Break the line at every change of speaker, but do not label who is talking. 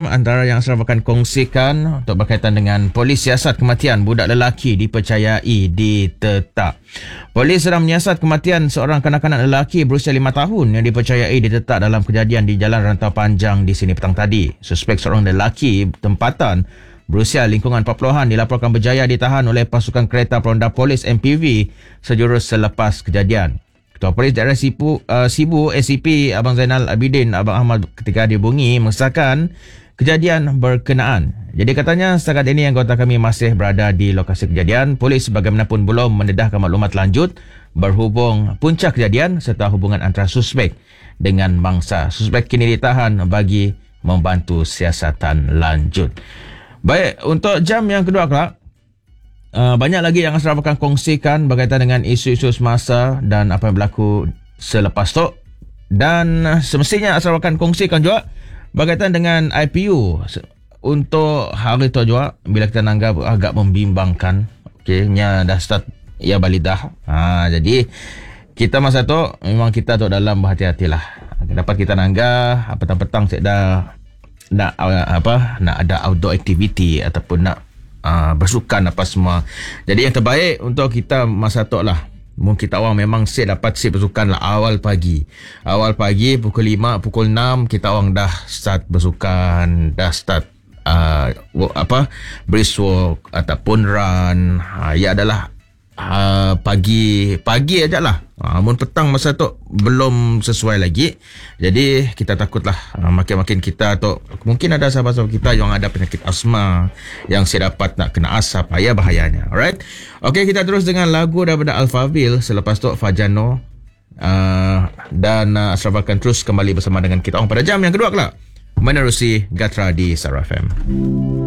antara yang Ashraf akan kongsikan untuk berkaitan dengan polis siasat kematian budak lelaki dipercayai ditetak. Polis sedang menyiasat kematian seorang kanak-kanak lelaki berusia 5 tahun yang dipercayai ditetak dalam kejadian di Jalan Rantau Panjang di sini petang tadi. Suspek seorang lelaki tempatan berusia lingkungan 40-an dilaporkan berjaya ditahan oleh pasukan kereta peronda polis MPV sejurus selepas kejadian. Ketua Polis Daerah Sibu ACP Abang Zainal Abidin Abang Ahmad ketika dihubungi mengesahkan kejadian berkenaan. Jadi katanya setakat ini anggota kami masih berada di lokasi kejadian. Polis bagaimanapun belum mendedahkan maklumat lanjut berhubung puncak kejadian serta hubungan antara suspek dengan mangsa. Suspek kini ditahan bagi membantu siasatan lanjut. Baik, untuk jam yang kedua kelak, banyak lagi yang Ashraf akan kongsikan berkaitan dengan isu-isu semasa dan apa yang berlaku selepas tu. Dan semestinya Ashraf akan kongsikan juga berkaitan dengan IPU untuk hari tu juga, bila kita nanggap agak membimbangkan. Okey, nya dah start ya balidah. Jadi kita masa tu memang kita tu dalam berhati-hatilah. Dapat kita nanggap petang-petang saya dah nak ada outdoor activity ataupun nak bersukan apa semua. Jadi yang terbaik untuk kita masa tu lah, mungkin kita orang memang dapat bersukan lah awal pagi pukul 5 pukul 6 kita orang dah start bersukan, dah start brisk walk ataupun run. Ya adalah pagi aja lah. Namun petang masa tu belum sesuai lagi. Jadi kita takutlah makin-makin kita tu mungkin ada sahabat-sahabat kita yang ada penyakit asma yang dapat nak kena asap. Bahayanya. Alright. Okey, kita terus dengan lagu daripada Alphaville. Selepas tu Fajano dan Ashraf akan terus kembali bersama dengan kita orang pada jam yang kedua kelak menerusi Gatra di Star FM.